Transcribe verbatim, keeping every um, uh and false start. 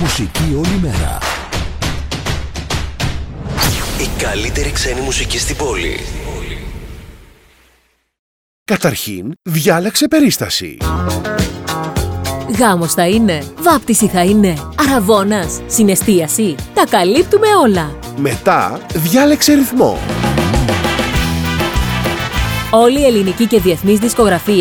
Μουσική όλη μέρα. Η καλύτερη ξένη μουσική στην πόλη. Καταρχήν, διάλεξε περίσταση. Γάμος θα είναι, βάπτιση θα είναι, αραβώνας, συναισθίαση. Τα καλύπτουμε όλα. Μετά, διάλεξε ρυθμό. Όλη η ελληνική και διεθνής δισκογραφία